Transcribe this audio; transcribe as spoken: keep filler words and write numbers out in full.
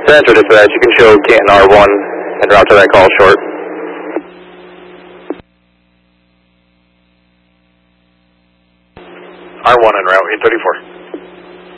Center dispatch, you can show Canton R one and route to that call short. R one en route, eight thirty-four.